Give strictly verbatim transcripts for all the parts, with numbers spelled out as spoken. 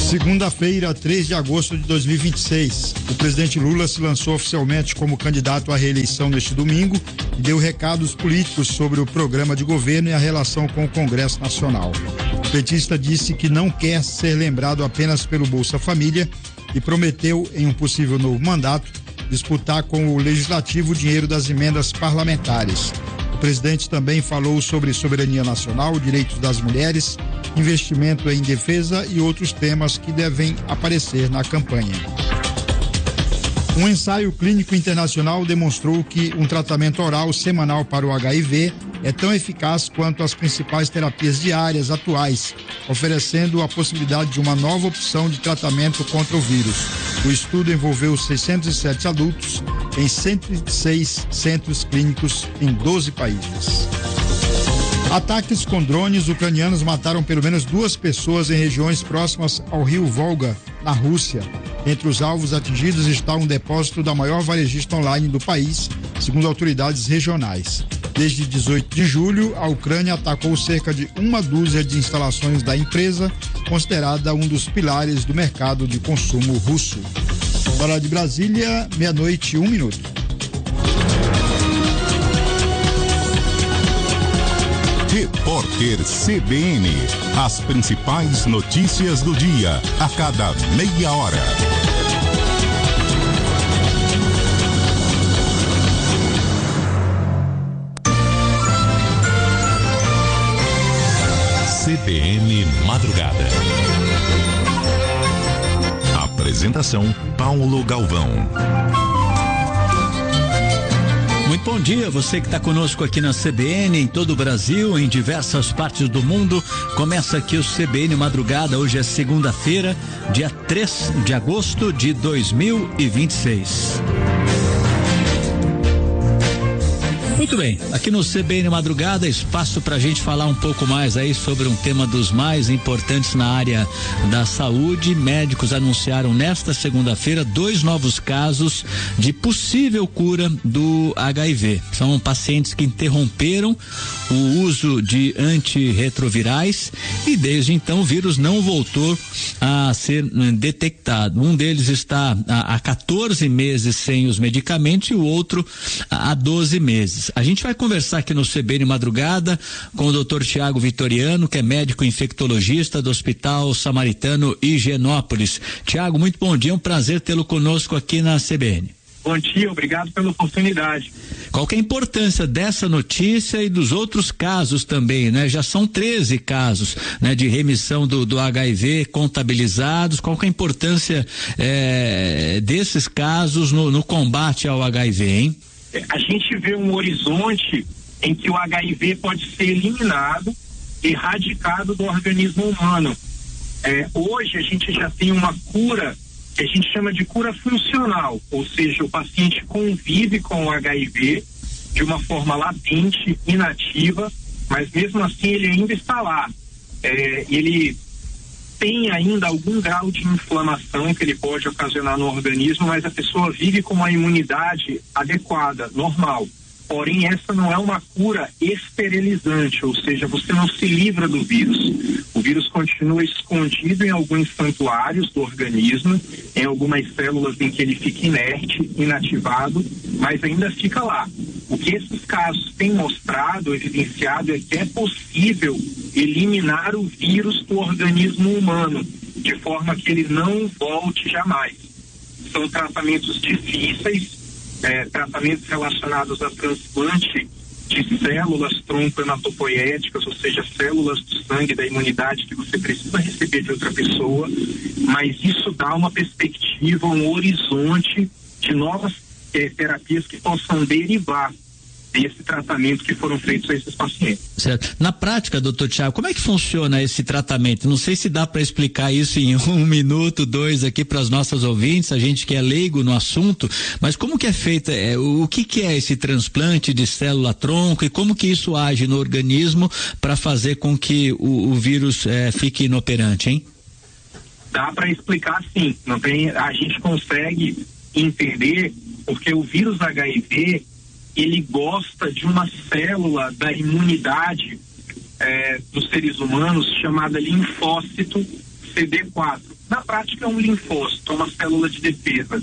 Segunda-feira, três de agosto de dois mil e vinte e seis, o presidente Lula se lançou oficialmente como candidato à reeleição neste domingo e deu recados políticos sobre o programa de governo e a relação com o Congresso Nacional. O petista disse que não quer ser lembrado apenas pelo Bolsa Família e prometeu, em um possível novo mandato, disputar com o Legislativo o dinheiro das emendas parlamentares. O presidente também falou sobre soberania nacional, direitos das mulheres, investimento em defesa e outros temas que devem aparecer na campanha. Um ensaio clínico internacional demonstrou que um tratamento oral semanal para o H I V é tão eficaz quanto as principais terapias diárias atuais, oferecendo a possibilidade de uma nova opção de tratamento contra o vírus. O estudo envolveu seiscentos e sete adultos em cento e seis centros clínicos em doze países. Ataques com drones ucranianos mataram pelo menos duas pessoas em regiões próximas ao rio Volga, na Rússia. Entre os alvos atingidos está um depósito da maior varejista online do país, segundo autoridades regionais. Desde dezoito de julho, a Ucrânia atacou cerca de uma dúzia de instalações da empresa, considerada um dos pilares do mercado de consumo russo. Hora de Brasília, meia-noite e um minuto. Repórter C B N. As principais notícias do dia, a cada meia hora. C B N Madrugada. Apresentação: Paulo Galvão. Muito bom dia, você que está conosco aqui na C B N, em todo o Brasil, em diversas partes do mundo. Começa aqui o C B N Madrugada. Hoje é segunda-feira, dia três de agosto de dois mil e vinte e seis. Muito bem, aqui no C B N Madrugada, espaço para a gente falar um pouco mais aí sobre um tema dos mais importantes na área da saúde. Médicos anunciaram nesta segunda-feira dois novos casos de possível cura do H I V. São pacientes que interromperam o uso de antirretrovirais e desde então o vírus não voltou a ser detectado. Um deles está há quatorze meses sem os medicamentos e o outro há doze meses. A gente vai conversar aqui no C B N Madrugada com o doutor Tiago Vitoriano, que é médico infectologista do Hospital Samaritano Higienópolis. Tiago, muito bom dia, é um prazer tê-lo conosco aqui na C B N. Bom dia, obrigado pela oportunidade. Qual que é a importância dessa notícia e dos outros casos também, né? Já são treze casos, né, de remissão do, do H I V contabilizados. Qual que é a importância é, desses casos no, no combate ao H I V, hein? A gente vê um horizonte em que o H I V pode ser eliminado, erradicado do organismo humano. É, hoje a gente já tem uma cura que a gente chama de cura funcional, ou seja, o paciente convive com o H I V de uma forma latente, inativa, mas mesmo assim ele ainda está lá. É, ele tem ainda algum grau de inflamação que ele pode ocasionar no organismo, mas a pessoa vive com uma imunidade adequada, normal. Porém, essa não é uma cura esterilizante, ou seja, você não se livra do vírus. O vírus continua escondido em alguns santuários do organismo, em algumas células em que ele fica inerte, inativado, mas ainda fica lá. O que esses casos têm mostrado, evidenciado, é que é possível eliminar o vírus do organismo humano, de forma que ele não volte jamais. São tratamentos difíceis, É, tratamentos relacionados a transplante de células tronco-hematopoéticas, ou seja, células do sangue da imunidade que você precisa receber de outra pessoa, mas isso dá uma perspectiva, um horizonte de novas eh, terapias que possam derivar desse tratamento que foram feitos a esses pacientes. Certo. Na prática, doutor Tiago, como é que funciona esse tratamento? Não sei se dá para explicar isso em um minuto, dois aqui para as nossas ouvintes, a gente que é leigo no assunto, mas como que é feito, é, o que que é esse transplante de célula-tronco e como que isso age no organismo para fazer com que o, o vírus é, fique inoperante, hein? Dá para explicar sim, não tem, a gente consegue entender porque o vírus H I V ele gosta de uma célula da imunidade é, dos seres humanos chamada linfócito C D quatro. na prática é um linfócito, uma célula de defesa.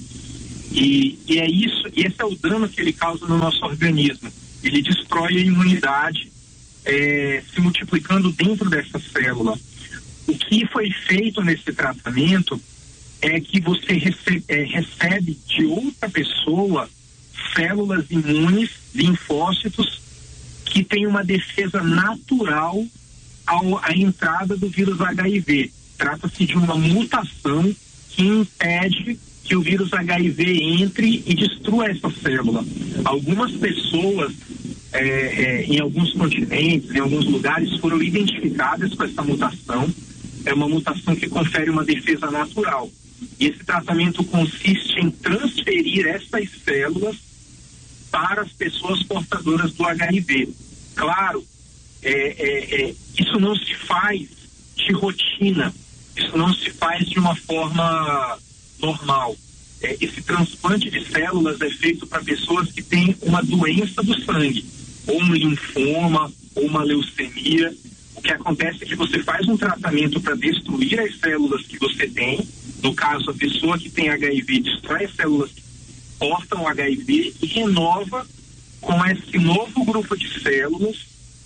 E, e é isso, e esse é o dano que ele causa no nosso organismo. Ele destrói a imunidade, é, se multiplicando dentro dessa célula. O que foi feito nesse tratamento é que você recebe, é, recebe de outra pessoa células imunes, linfócitos, que têm uma defesa natural ao, à entrada do vírus H I V. Trata-se de uma mutação que impede que o vírus H I V entre e destrua essa célula. Algumas pessoas, é, é, em alguns continentes, em alguns lugares, foram identificadas com essa mutação. É uma mutação que confere uma defesa natural. E esse tratamento consiste em transferir essas células para as pessoas portadoras do H I V. Claro, é, é, é, isso não se faz de rotina, isso não se faz de uma forma normal. É, esse transplante de células é feito para pessoas que têm uma doença do sangue, ou um linfoma, ou uma leucemia. O que acontece é que você faz um tratamento para destruir as células que você tem. No caso, a pessoa que tem H I V destrói as células que portam o H I V e renova com esse novo grupo de células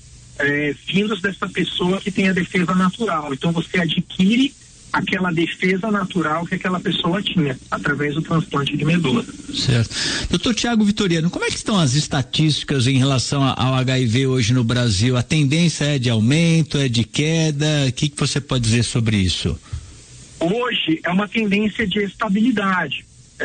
é, vindos dessa pessoa que tem a defesa natural. Então você adquire aquela defesa natural que aquela pessoa tinha através do transplante de medula. Certo. Doutor Tiago Vitoriano, como é que estão as estatísticas em relação ao H I V hoje no Brasil? A tendência é de aumento, é de queda? O que, que você pode dizer sobre isso? Hoje é uma tendência de estabilidade.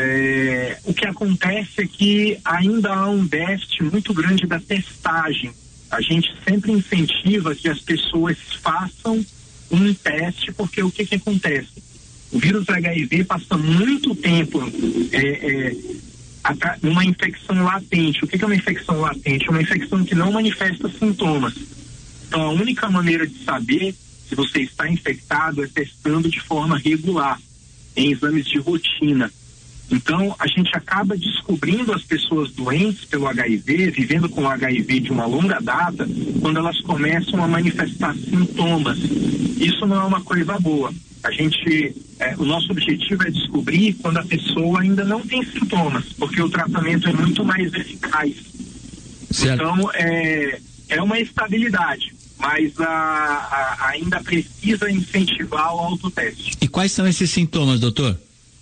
É, o que acontece é que ainda há um déficit muito grande da testagem. A gente sempre incentiva que as pessoas façam um teste, porque o que que acontece? O vírus H I V passa muito tempo é, é, uma infecção latente. O que que é uma infecção latente? É uma infecção que não manifesta sintomas. Então a única maneira de saber se você está infectado é testando de forma regular, em exames de rotina. Então, a gente acaba descobrindo as pessoas doentes pelo H I V, vivendo com o H I V de uma longa data, quando elas começam a manifestar sintomas. Isso não é uma coisa boa. A gente, é, o nosso objetivo é descobrir quando a pessoa ainda não tem sintomas, porque o tratamento é muito mais eficaz. Certo. Então, é, é uma estabilidade, mas a, a, ainda precisa incentivar o autoteste. E quais são esses sintomas, doutor?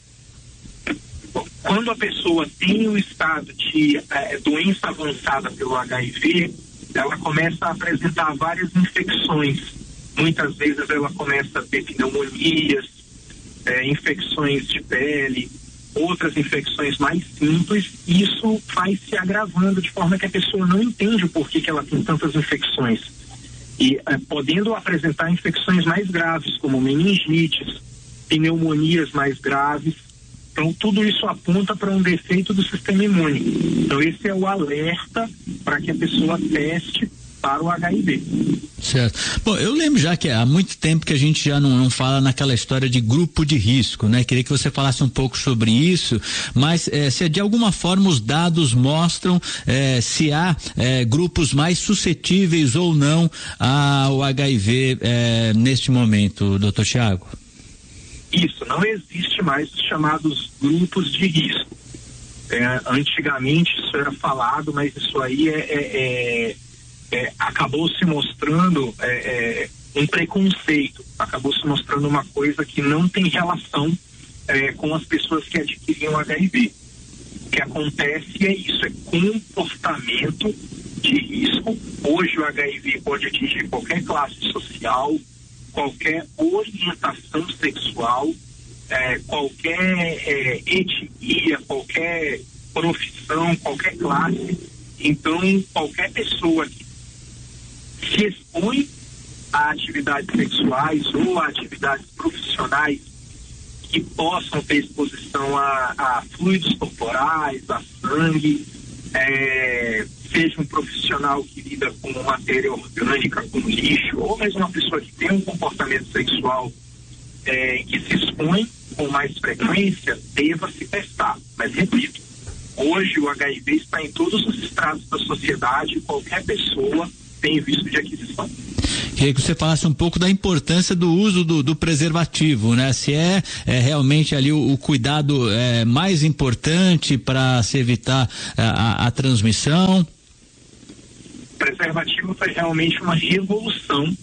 Quando a pessoa tem o estado de eh, doença avançada pelo H I V, ela começa a apresentar várias infecções. Muitas vezes ela começa a ter pneumonias, eh, infecções de pele, outras infecções mais simples. E isso vai se agravando de forma que a pessoa não entende o porquê que ela tem tantas infecções. E eh, podendo apresentar infecções mais graves, como meningites, pneumonias mais graves. Então, tudo isso aponta para um defeito do sistema imune. Então, esse é o alerta para que a pessoa teste para o H I V. Certo. Bom, eu lembro já que há muito tempo que a gente já não, não fala naquela história de grupo de risco, né? Queria que você falasse um pouco sobre isso, mas eh, se de alguma forma os dados mostram eh, se há eh, grupos mais suscetíveis ou não ao H I V eh, neste momento, doutor Tiago. Isso, não existe mais os chamados grupos de risco. É, antigamente isso era falado, mas isso aí é, é, é, é, acabou se mostrando é, é, um preconceito, acabou se mostrando uma coisa que não tem relação é, com as pessoas que adquiriam H I V. O que acontece é isso, é comportamento de risco. Hoje o H I V pode atingir qualquer classe social, qualquer orientação sexual, é, qualquer é, etnia, qualquer profissão, qualquer classe. Então, qualquer pessoa que se expõe a atividades sexuais ou a atividades profissionais que possam ter exposição a, a fluidos corporais, a sangue, é, seja um profissional que lida com matéria orgânica, com lixo, ou mesmo uma pessoa que tem um comportamento sexual é, que se expõe com mais frequência, deva se testar. Mas, repito, hoje o H I V está em todos os estratos da sociedade, qualquer pessoa tem visto de aquisição. Queria que você falasse um pouco da importância do uso do, do preservativo, né? Se é, é realmente ali o, o cuidado é, mais importante para se evitar a, a, a transmissão. O preservativo foi realmente uma revolução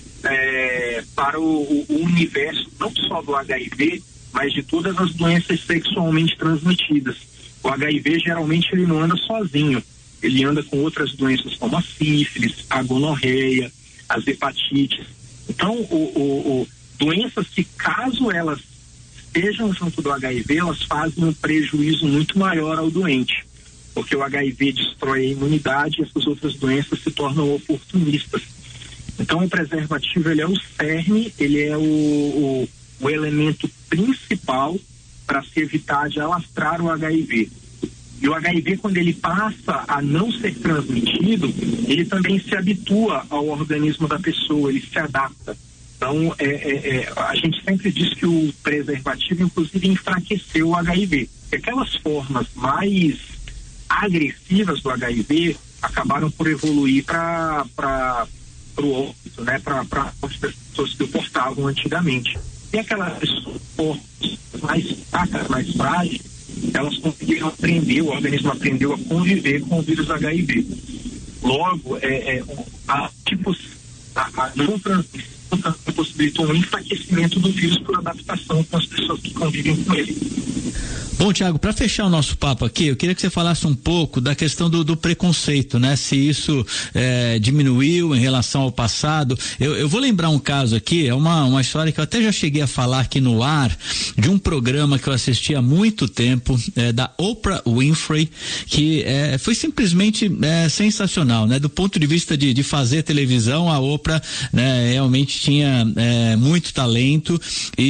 é, para o, o universo, não só do H I V, mas de todas as doenças sexualmente transmitidas. O H I V geralmente ele não anda sozinho, ele anda com outras doenças como a sífilis, a gonorreia, as hepatites. Então, o, o, o, doenças que, caso elas estejam junto do H I V, elas fazem um prejuízo muito maior ao doente, porque o H I V destrói a imunidade e essas outras doenças se tornam oportunistas. Então, o preservativo ele é o cerne, ele é o, o, o elemento principal para se evitar de alastrar o H I V. E o H I V, quando ele passa a não ser transmitido, ele também se habitua ao organismo da pessoa, ele se adapta. Então, é, é, é, a gente sempre diz que o preservativo, inclusive, enfraqueceu o H I V. Aquelas formas mais agressivas do H I V acabaram por evoluir para o óbito, né? Para as pessoas que o portavam antigamente. E aquelas pessoas mais fracas, mais frágeis, elas conseguiram aprender, o organismo aprendeu a conviver com o vírus H I V. Logo, é, é, a, tipo, a, a não transmissão possibilitou um enfraquecimento do vírus por adaptação com as pessoas que convivem com ele. Bom, Tiago, para fechar o nosso papo aqui, eu queria que você falasse um pouco da questão do, do preconceito, né? Se isso é, diminuiu em relação ao passado. Eu, eu vou lembrar um caso aqui, é uma, uma história que eu até já cheguei a falar aqui no ar, de um programa que eu assisti há muito tempo, é, da Oprah Winfrey, que é, foi simplesmente é, sensacional, né? Do ponto de vista de, de fazer televisão, a Oprah, né, realmente tinha é, muito talento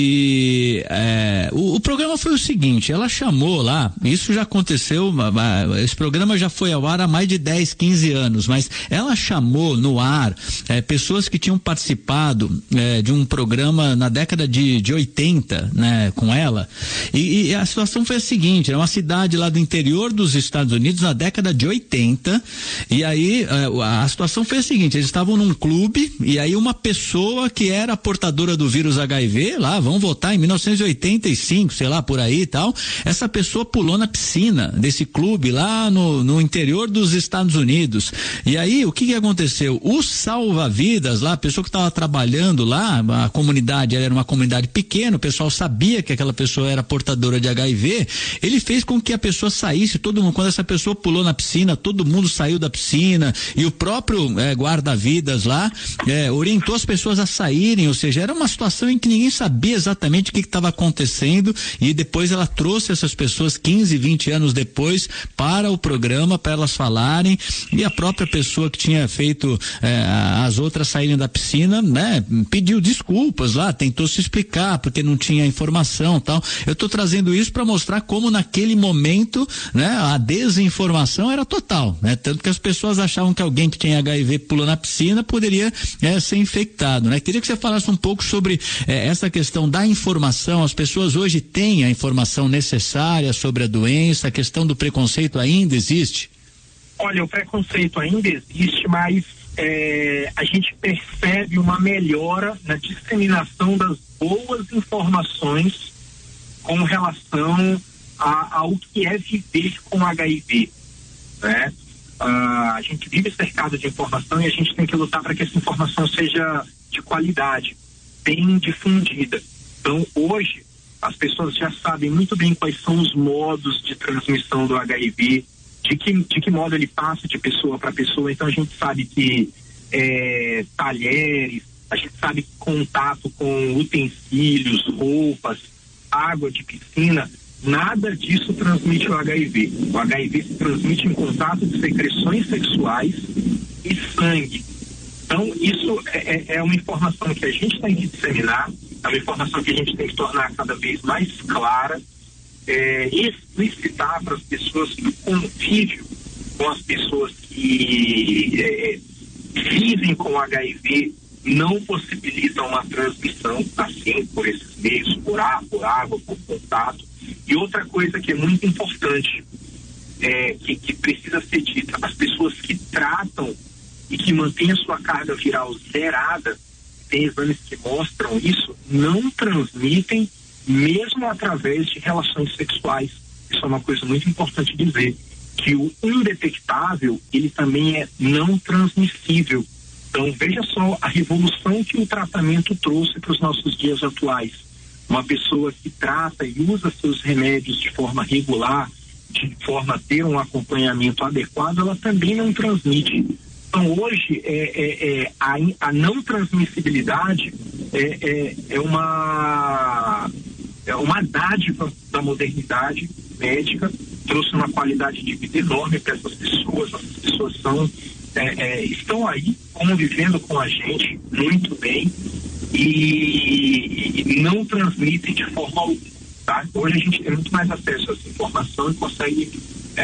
e é, o, o programa foi o seguinte, ela chamou lá, isso já aconteceu, esse programa já foi ao ar há mais de dez, quinze anos, mas ela chamou no ar é, pessoas que tinham participado é, de um programa na década de, de oitenta, né, com ela, e, e a situação foi a seguinte, era uma cidade lá do interior dos Estados Unidos na década de oitenta, e aí é, a situação foi a seguinte, eles estavam num clube, e aí uma pessoa que era portadora do vírus H I V, lá, vão votar em mil novecentos e oitenta e cinco, sei lá, por aí e tal, essa pessoa pulou na piscina desse clube lá no, no interior dos Estados Unidos. E aí, o que que aconteceu? O salva-vidas lá, a pessoa que estava trabalhando lá, a comunidade, ela era uma comunidade pequena, o pessoal sabia que aquela pessoa era portadora de H I V, ele fez com que a pessoa saísse, todo mundo, quando essa pessoa pulou na piscina, todo mundo saiu da piscina, e o próprio é, guarda-vidas lá é, orientou as pessoas a saírem, ou seja, era uma situação em que ninguém sabia exatamente o que estava acontecendo, e depois ela trouxe essas pessoas quinze, vinte anos depois para o programa, para elas falarem, e a própria pessoa que tinha feito eh, as outras saírem da piscina, né, pediu desculpas lá, tentou se explicar porque não tinha informação, tal. Eu estou trazendo isso para mostrar como naquele momento, né, a desinformação era total, né, tanto que as pessoas achavam que alguém que tinha H I V pulou na piscina poderia eh, ser infectado, né? Queria que você falasse um pouco sobre eh, essa questão da informação. As pessoas hoje têm a informação necessária sobre a doença, a questão do preconceito ainda existe? Olha, o preconceito ainda existe, mas é, a gente percebe uma melhora na disseminação das boas informações com relação a, ao que é viver com H I V, né? Ah, a gente vive cercado de informação e a gente tem que lutar para que essa informação seja de qualidade, bem difundida. Então, hoje, as pessoas já sabem muito bem quais são os modos de transmissão do H I V, de que, de que modo ele passa de pessoa para pessoa. Então a gente sabe que é, talheres, a gente sabe que contato com utensílios, roupas, água de piscina, nada disso transmite o H I V. O H I V se transmite em contato de secreções sexuais e sangue. Então isso é, é uma informação que a gente tem que disseminar, é uma informação que a gente tem que tornar cada vez mais clara, é, explicitar para as pessoas que convivem com as pessoas que é, vivem com H I V, não possibilitam uma transmissão assim por esses meios, por ar, por água, por contato. E outra coisa que é muito importante, é, que, que precisa ser dita, as pessoas que tratam e que mantém a sua carga viral zerada, tem exames que mostram isso, não transmitem mesmo através de relações sexuais. Isso é uma coisa muito importante dizer, que o indetectável, ele também é não transmissível. Então, veja só a revolução que o tratamento trouxe para os nossos dias atuais. Uma pessoa que trata e usa seus remédios de forma regular, de forma a ter um acompanhamento adequado, ela também não transmite. Então, hoje, é, é, é, a, a não transmissibilidade é, é, é, uma, é uma dádiva da modernidade médica, trouxe uma qualidade de vida enorme para essas pessoas. Essas pessoas são, é, é, estão aí convivendo com a gente muito bem e, e não transmitem de forma alguma. Tá? Hoje a gente tem muito mais acesso a essa informação e consegue é,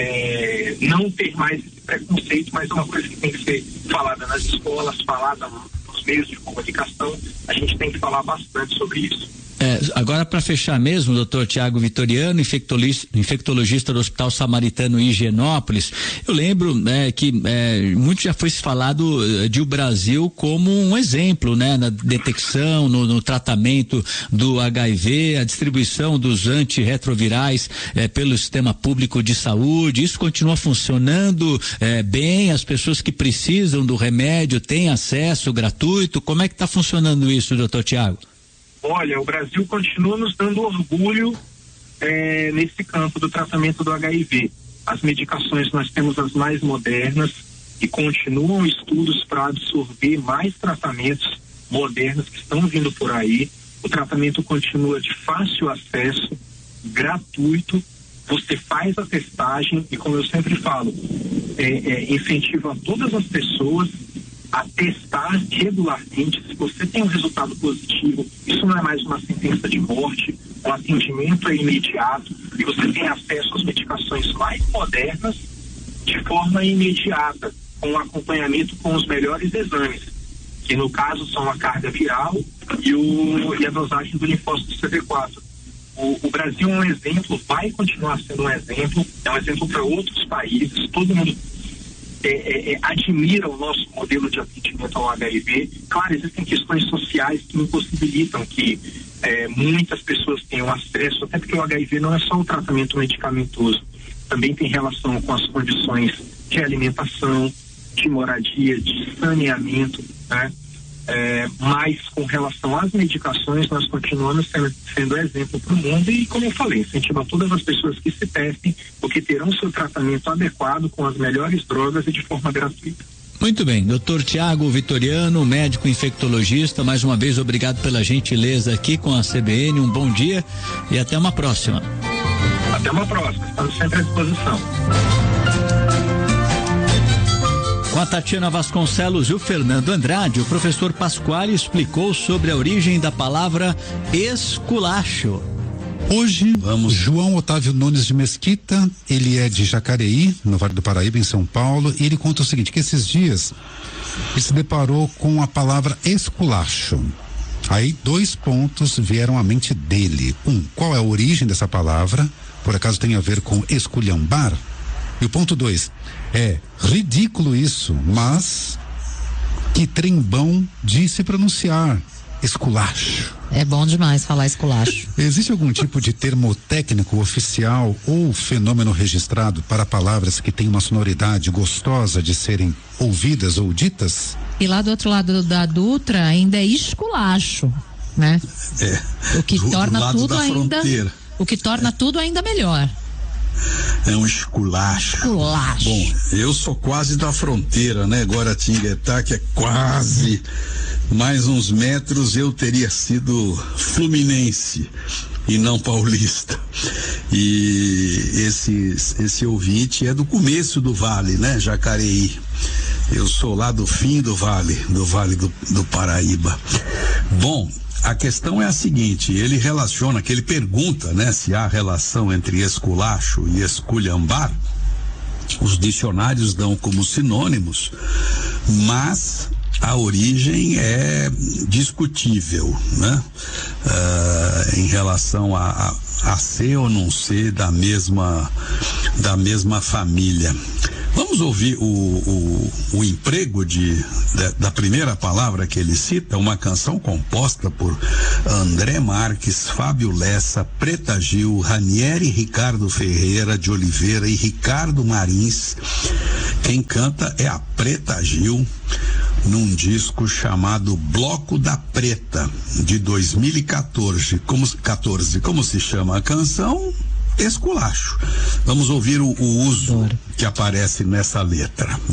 é, não ter mais esse preconceito, mas é uma coisa que tem que ser falada nas escolas, falada nos meios de comunicação. A gente tem que falar bastante sobre isso. É, agora, para fechar mesmo, doutor Tiago Vitoriano, infectologista, infectologista do Hospital Samaritano Higienópolis, eu lembro né, que é, muito já foi se falado de o Brasil como um exemplo, né, na detecção, no, no tratamento do H I V, a distribuição dos antirretrovirais é, pelo sistema público de saúde. Isso continua funcionando é, bem? As pessoas que precisam do remédio têm acesso gratuito? Como é que está funcionando isso, doutor Tiago? Olha, o Brasil continua nos dando orgulho é, nesse campo do tratamento do H I V. As medicações, nós temos as mais modernas e continuam estudos para absorver mais tratamentos modernos que estão vindo por aí. O tratamento continua de fácil acesso, gratuito. Você faz a testagem e, como eu sempre falo, é, é, incentiva todas as pessoas a testar regularmente. Se você tem um resultado positivo, isso não é mais uma sentença de morte, o atendimento é imediato e você tem acesso às medicações mais modernas de forma imediata, com um acompanhamento com os melhores exames, que no caso são a carga viral e, o, e a dosagem do linfócito C D quatro. O, o Brasil é um exemplo, vai continuar sendo um exemplo, é um exemplo para outros países. Todo mundo É, é, é, admira o nosso modelo de atendimento ao H I V. Claro, existem questões sociais que impossibilitam que é, muitas pessoas tenham acesso, até porque o H I V não é só o tratamento medicamentoso, também tem relação com as condições de alimentação, de moradia, de saneamento, né? É, mas com relação às medicações, nós continuamos sendo, sendo exemplo para o mundo e, como eu falei, incentivar todas as pessoas que se testem, porque terão seu tratamento adequado com as melhores drogas e de forma gratuita. Muito bem, doutor Tiago Vitoriano, médico infectologista, mais uma vez obrigado pela gentileza aqui com a C B N, um bom dia e até uma próxima. Até uma próxima, estamos sempre à disposição. Com a Tatiana Vasconcelos e o Fernando Andrade, o professor Pasquale explicou sobre a origem da palavra esculacho. Hoje, vamos. João Otávio Nunes de Mesquita, ele é de Jacareí, no Vale do Paraíba, em São Paulo, e ele conta o seguinte, que esses dias ele se deparou com a palavra esculacho. Aí dois pontos vieram à mente dele. Um, qual é a origem dessa palavra? Por acaso tem a ver com esculhambar? E o ponto dois, é ridículo isso, mas que trembão de se pronunciar, esculacho. É bom demais falar esculacho. Existe algum tipo de termo técnico oficial ou fenômeno registrado para palavras que têm uma sonoridade gostosa de serem ouvidas ou ditas? E lá do outro lado da Dutra ainda é esculacho, né? É. O que do, torna do lado tudo da ainda, fronteira. o que torna é. tudo ainda melhor. É um esculacho. Esculacho. Bom, eu sou quase da fronteira, né? Guaratinguetá, que é quase mais uns metros, eu teria sido fluminense e não paulista. E esse, esse ouvinte é do começo do vale, né? Jacareí. Eu sou lá do fim do vale, do vale do, do Paraíba. Bom, a questão é a seguinte, ele relaciona, que ele pergunta, né, se há relação entre esculacho e esculhambar. Os dicionários dão como sinônimos, mas a origem é discutível, né? Uh, em relação a, a, a ser ou não ser da mesma, da mesma família. Vamos ouvir o, o, o emprego de, de, da primeira palavra que ele cita, uma canção composta por André Marques, Fábio Lessa, Preta Gil, Ranieri Ricardo Ferreira de Oliveira e Ricardo Marins. Quem canta é a Preta Gil, num disco chamado Bloco da Preta, de dois mil e quatorze. Como, quatorze, como se chama a canção? Esculacho. Vamos ouvir o, o uso que aparece nessa letra.